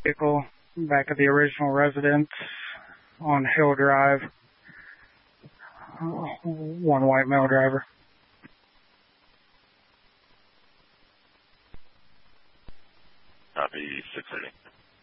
vehicle back at the original residence on Hill Drive. One white male driver. Copy 630.